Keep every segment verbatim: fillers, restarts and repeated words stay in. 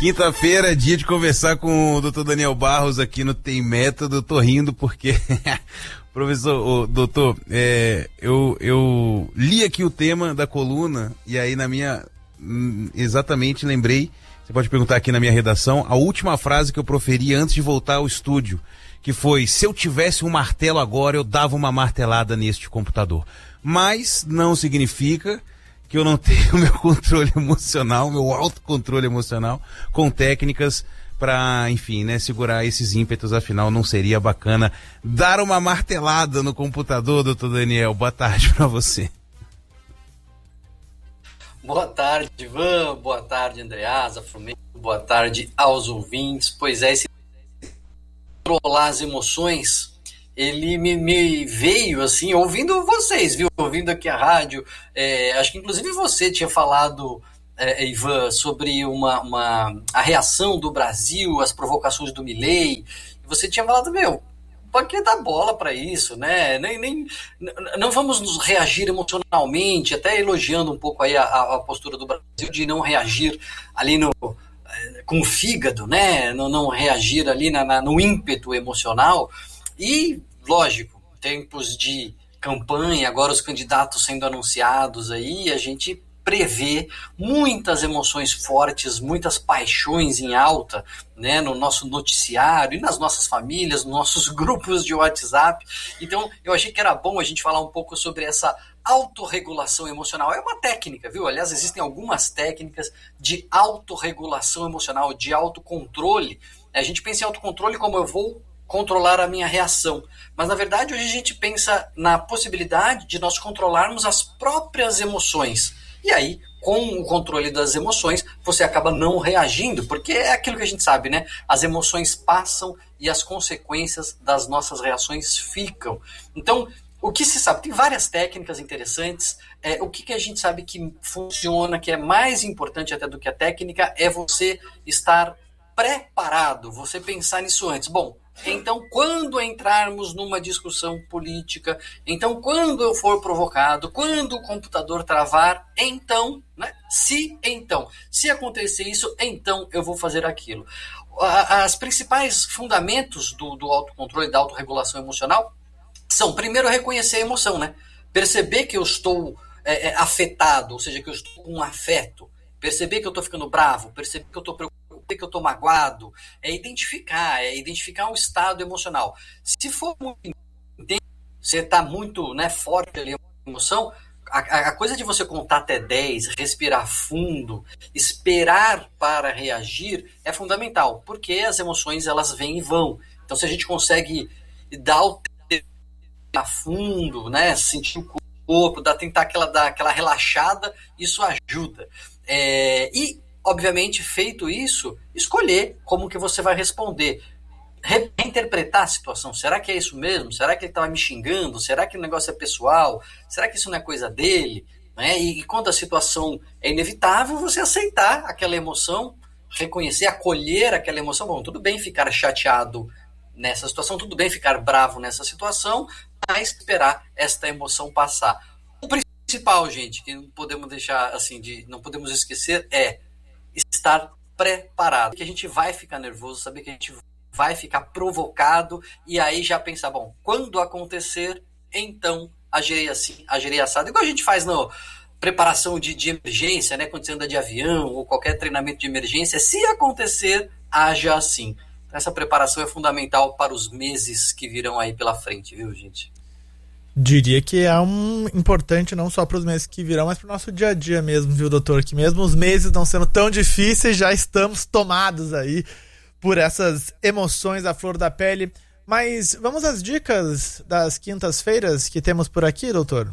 Quinta-feira é dia de conversar com o doutor Daniel Barros aqui no Tem Método. Tô rindo porque, professor, ô, doutor, é, eu, eu li aqui o tema da coluna e aí na minha, exatamente lembrei, você pode perguntar aqui na minha redação, a última frase que eu proferi antes de voltar ao estúdio, que foi: se eu tivesse um martelo agora, eu dava uma martelada neste computador. Mas não significa que eu não tenho meu controle emocional, meu autocontrole emocional, com técnicas para, enfim, né, segurar esses ímpetos. Afinal, não seria bacana dar uma martelada no computador, doutor Daniel? Boa tarde para você. Boa tarde, Ivan. Boa tarde, Andreasa, Flamengo. Boa tarde aos ouvintes. Pois é, esse controlar as emoções, ele me, me veio assim, ouvindo vocês, viu? Ouvindo aqui a rádio, é, acho que inclusive você tinha falado, é, Ivan, sobre uma, uma, a reação do Brasil, as provocações do Milei, e você tinha falado, meu, por que dar bola para isso, né? Nem, nem, não vamos nos reagir emocionalmente, até elogiando um pouco aí a, a postura do Brasil de não reagir ali no... com o fígado, né? Não, não reagir ali na, na, no ímpeto emocional. E, lógico, tempos de campanha, agora os candidatos sendo anunciados aí, a gente prevê muitas emoções fortes, muitas paixões em alta, né, no nosso noticiário e nas nossas famílias, nos nossos grupos de WhatsApp. Então, eu achei que era bom a gente falar um pouco sobre essa autorregulação emocional. É uma técnica, viu? Aliás, existem algumas técnicas de autorregulação emocional, de autocontrole. A gente pensa em autocontrole como eu vou controlar a minha reação. Mas, na verdade, hoje a gente pensa na possibilidade de nós controlarmos as próprias emoções. E aí, com o controle das emoções, você acaba não reagindo, porque é aquilo que a gente sabe, né? As emoções passam e as consequências das nossas reações ficam. Então, o que se sabe? Tem várias técnicas interessantes. É, o que, que a gente sabe que funciona, que é mais importante até do que a técnica, é você estar preparado, você pensar nisso antes. Bom, então, quando entrarmos numa discussão política, então, quando eu for provocado, quando o computador travar, então, né? Se então, se acontecer isso, então eu vou fazer aquilo. As principais fundamentos do, do autocontrole, da autorregulação emocional, são, primeiro, reconhecer a emoção, né? Perceber que eu estou é, é, afetado, ou seja, que eu estou com um afeto, perceber que eu estou ficando bravo, perceber que eu estou preocupado, que eu estou magoado, é identificar, é identificar um estado emocional. Se for muito intenso, você está muito, né, forte ali, a emoção, a, a coisa de você contar até dez, respirar fundo, esperar para reagir é fundamental, porque as emoções, elas vêm e vão. Então, se a gente consegue dar o tempo a fundo, né, sentir o corpo, dar, tentar aquela, dar aquela relaxada, isso ajuda. É, e obviamente, feito isso, escolher como que você vai responder. Reinterpretar a situação. Será que é isso mesmo? Será que ele estava me xingando? Será que o negócio é pessoal? Será que isso não é coisa dele? Né? E, e quando a situação é inevitável, você aceitar aquela emoção, reconhecer, acolher aquela emoção. Bom, tudo bem ficar chateado nessa situação, tudo bem ficar bravo nessa situação, mas esperar esta emoção passar. O principal, gente, que não podemos deixar assim, de, não podemos esquecer é estar preparado, que a gente vai ficar nervoso, saber que a gente vai ficar provocado e aí já pensar, bom, quando acontecer, então agirei assim, agirei assado, igual a gente faz na preparação de, de emergência, né, quando você anda de avião ou qualquer treinamento de emergência, se acontecer, haja assim. Essa preparação é fundamental para os meses que virão aí pela frente, viu, gente? Diria que é um importante não só para os meses que virão, mas para o nosso dia a dia mesmo, viu, doutor? Que mesmo os meses não sendo tão difíceis, já estamos tomados aí por essas emoções à flor da pele. Mas vamos às dicas das quintas-feiras que temos por aqui, doutor?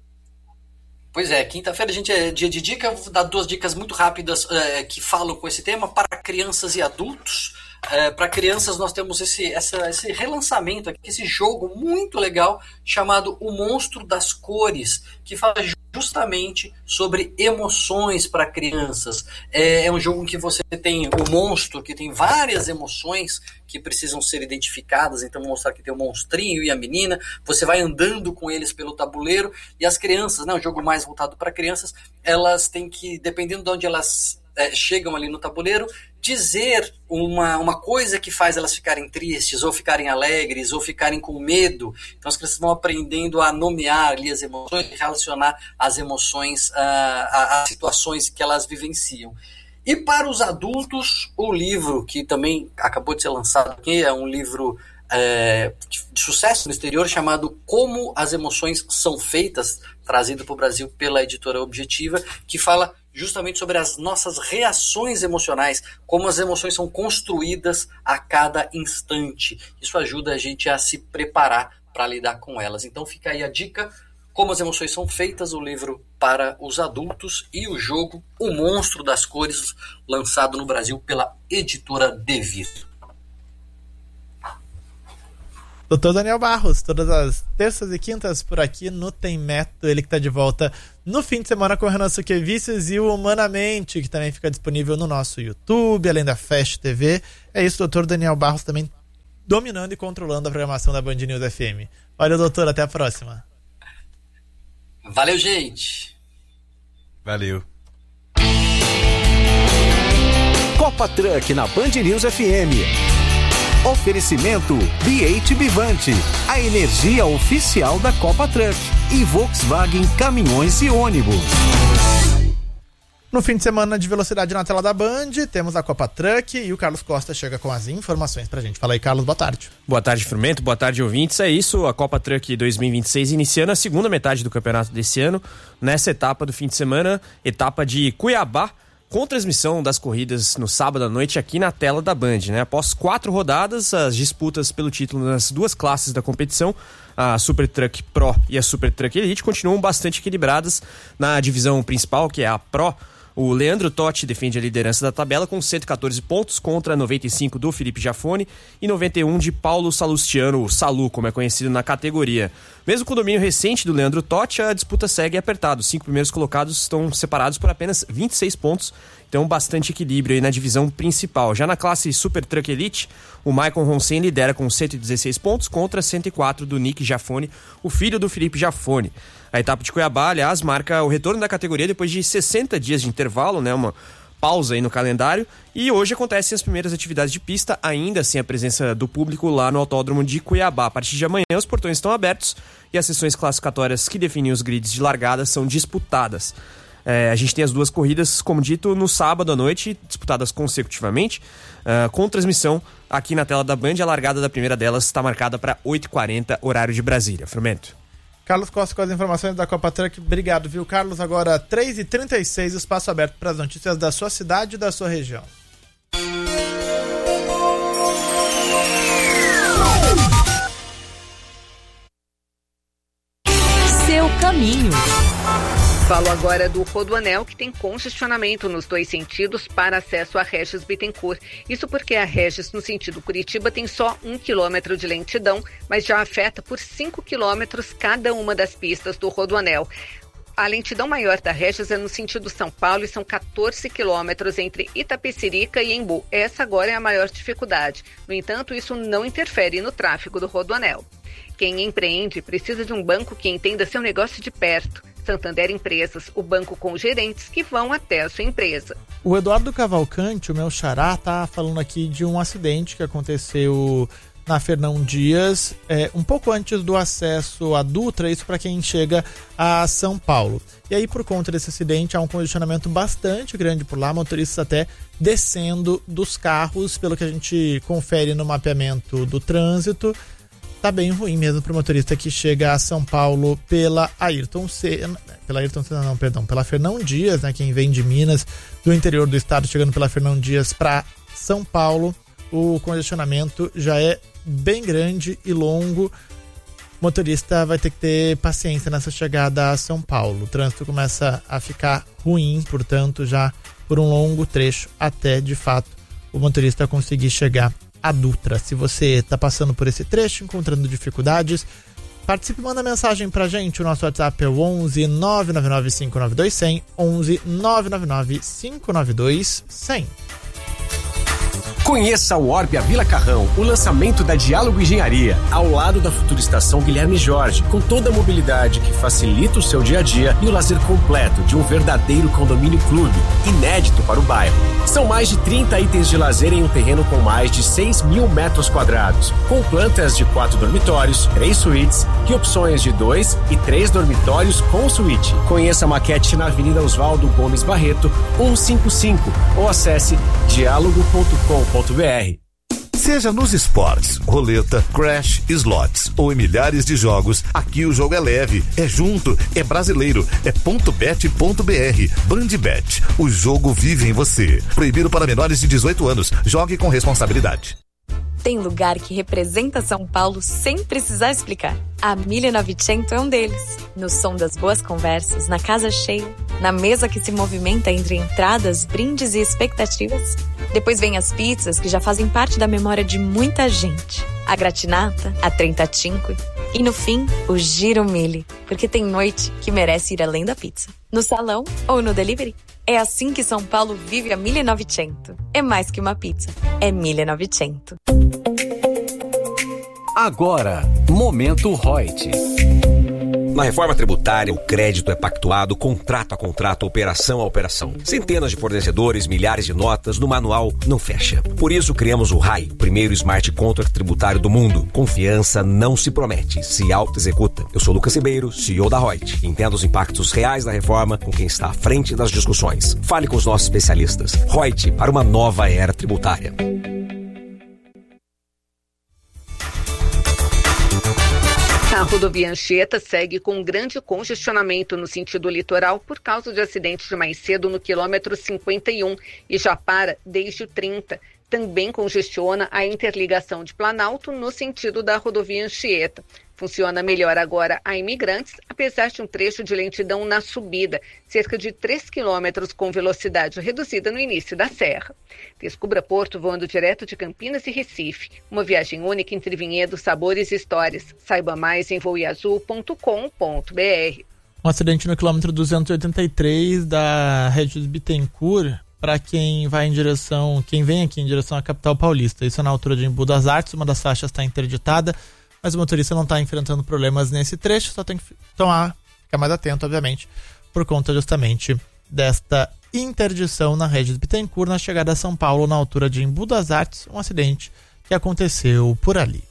Pois é, quinta-feira a gente é dia de dica. Vou dar duas dicas muito rápidas é, que falam com esse tema para crianças e adultos. É, para crianças nós temos esse, essa, esse relançamento aqui, esse jogo muito legal chamado O Monstro das Cores, que fala justamente sobre emoções para crianças. É, é um jogo em que você tem o monstro, que tem várias emoções que precisam ser identificadas, então mostrar que tem o monstrinho e a menina, você vai andando com eles pelo tabuleiro, e as crianças, né, um jogo mais voltado para crianças, elas têm que, dependendo de onde elas é, chegam ali no tabuleiro, dizer uma, uma coisa que faz elas ficarem tristes, ou ficarem alegres, ou ficarem com medo. Então as crianças vão aprendendo a nomear ali as emoções, relacionar as emoções às situações que elas vivenciam. E para os adultos, o livro que também acabou de ser lançado aqui, é um livro é, de sucesso no exterior, chamado Como as Emoções São Feitas, trazido para o Brasil pela editora Objetiva, que fala justamente sobre as nossas reações emocionais, como as emoções são construídas a cada instante. Isso ajuda a gente a se preparar para lidar com elas. Então fica aí a dica, Como as Emoções São Feitas, o livro para os adultos, e o jogo O Monstro das Cores, lançado no Brasil pela editora Devir. doutor Daniel Barros, todas as terças e quintas por aqui no Tem Método, ele que está de volta no fim de semana com o Renan Suquevicius e o Humanamente, que também fica disponível no nosso YouTube, além da Fast T V. É isso, doutor Daniel Barros também dominando e controlando a programação da Band News F M. Valeu, doutor, até a próxima. Valeu, gente. Valeu. Copa Truck na Band News F M. Oferecimento B oito Bivante, a energia oficial da Copa Truck, e Volkswagen Caminhões e Ônibus. No fim de semana de velocidade na tela da Band, temos a Copa Truck e o Carlos Costa chega com as informações pra gente. Fala aí, Carlos, boa tarde. Boa tarde, Frumento, boa tarde, ouvintes. É isso, a Copa Truck dois mil e vinte e seis iniciando a segunda metade do campeonato desse ano, nessa etapa do fim de semana, etapa de Cuiabá, com transmissão das corridas no sábado à noite aqui na tela da Band, né? Após quatro rodadas, as disputas pelo título nas duas classes da competição, a Super Truck Pro e a Super Truck Elite, continuam bastante equilibradas. Na divisão principal, que é a Pro, o Leandro Totti defende a liderança da tabela com cento e catorze pontos contra noventa e cinco do Felipe Jafone e noventa e um de Paulo Salustiano, o Salu, como é conhecido na categoria. Mesmo com o domínio recente do Leandro Totti, a disputa segue apertada. Os cinco primeiros colocados estão separados por apenas vinte e seis pontos, então bastante equilíbrio aí na divisão principal. Já na classe Super Truck Elite, o Michael Ronsen lidera com cento e dezesseis pontos contra cento e quatro do Nick Jafone, o filho do Felipe Jafone. A etapa de Cuiabá, aliás, marca o retorno da categoria depois de sessenta dias de intervalo, né? Uma pausa aí no calendário. E hoje acontecem as primeiras atividades de pista, ainda sem a presença do público lá no Autódromo de Cuiabá. A partir de amanhã, os portões estão abertos e as sessões classificatórias que definem os grids de largada são disputadas. É, a gente tem as duas corridas, como dito, no sábado à noite, disputadas consecutivamente, uh, com transmissão aqui na tela da Band. A largada da primeira delas está marcada para oito e quarenta, horário de Brasília. Frumento. Carlos Costa com as informações da Copa Truck. Obrigado, viu, Carlos? Agora, três e trinta e seis, espaço aberto para as notícias da sua cidade e da sua região. Seu caminho. Falo agora do Rodoanel, que tem congestionamento nos dois sentidos para acesso a Regis Bittencourt. Isso porque a Regis, no sentido Curitiba, tem só um quilômetro de lentidão, mas já afeta por cinco quilômetros cada uma das pistas do Rodoanel. A lentidão maior da Regis é no sentido São Paulo e são quatorze quilômetros entre Itapecerica e Embu. Essa agora é a maior dificuldade. No entanto, isso não interfere no tráfego do Rodoanel. Quem empreende precisa de um banco que entenda seu negócio de perto. Santander Empresas, o banco com gerentes que vão até a sua empresa. O Eduardo Cavalcante, o meu xará, tá falando aqui de um acidente que aconteceu na Fernão Dias, é, um pouco antes do acesso à Dutra, isso para quem chega a São Paulo. E aí, por conta desse acidente, há um congestionamento bastante grande por lá, motoristas até descendo dos carros, pelo que a gente confere no mapeamento do trânsito. Tá bem ruim mesmo para o motorista que chega a São Paulo pela Ayrton Senna, pela Ayrton Senna não, perdão, pela Fernão Dias, né, quem vem de Minas, do interior do estado, chegando pela Fernão Dias para São Paulo, o congestionamento já é bem grande e longo. O motorista vai ter que ter paciência nessa chegada a São Paulo. O trânsito começa a ficar ruim, portanto, já por um longo trecho, até de fato o motorista conseguir chegar a Dutra. Se você está passando por esse trecho, encontrando dificuldades, participe e manda mensagem pra gente. O nosso WhatsApp é o onze nove nove nove cinco nove dois zero zero, onze nove nove nove cinco nove dois zero zero. Conheça o Orbia Vila Carrão, o lançamento da Diálogo Engenharia, ao lado da futura estação Guilherme Jorge, com toda a mobilidade que facilita o seu dia a dia e o lazer completo de um verdadeiro condomínio clube, inédito para o bairro. São mais de trinta itens de lazer em um terreno com mais de seis mil metros quadrados, com plantas de quatro dormitórios, três suítes e opções de dois e três dormitórios com suíte. Conheça a maquete na Avenida Oswaldo Gomes Barreto, cento e cinquenta e cinco, ou acesse diálogo ponto com ponto br. Seja nos esportes, roleta, crash, slots ou em milhares de jogos, aqui o jogo é leve, é junto, é brasileiro, é ponto bet ponto br. Bandbet, o jogo vive em você. Proibido para menores de dezoito anos. Jogue com responsabilidade. Tem lugar que representa São Paulo sem precisar explicar. A mille novecento é um deles. No som das boas conversas, na casa cheia, na mesa que se movimenta entre entradas, brindes e expectativas. Depois vem as pizzas que já fazem parte da memória de muita gente. A gratinata, a trentacinque e no fim, o giro mille, porque tem noite que merece ir além da pizza. No salão ou no delivery. É assim que São Paulo vive a mille novecento. É mais que uma pizza, é mille novecento. Agora, Momento Reut. Na reforma tributária, o crédito é pactuado contrato a contrato, operação a operação. Centenas de fornecedores, milhares de notas, no manual não fecha. Por isso criamos o R A I, o primeiro smart contract tributário do mundo. Confiança não se promete, se auto-executa. Eu sou Lucas Ribeiro, C E O da Reut. Entenda os impactos reais da reforma com quem está à frente das discussões. Fale com os nossos especialistas. Reut, para uma nova era tributária. A rodovia Anchieta segue com grande congestionamento no sentido litoral por causa de acidente de mais cedo no quilômetro cinquenta e um e já para desde o trinta. Também congestiona a interligação de Planalto no sentido da rodovia Anchieta. Funciona melhor agora a Imigrantes, apesar de um trecho de lentidão na subida, cerca de três quilômetros com velocidade reduzida no início da serra. Descubra Porto voando direto de Campinas e Recife. Uma viagem única entre vinhedos, sabores e histórias. Saiba mais em voeazul ponto com ponto br. Um acidente no quilômetro duzentos e oitenta e três da Regis Bittencourt, para quem vai em direção, quem vem aqui em direção à capital paulista. Isso é na altura de Embu das Artes, uma das faixas está interditada, mas o motorista não está enfrentando problemas nesse trecho, só tem que tomar, ficar mais atento, obviamente, por conta justamente desta interdição na Regis Bittencourt, na chegada a São Paulo, na altura de Embu das Artes, um acidente que aconteceu por ali.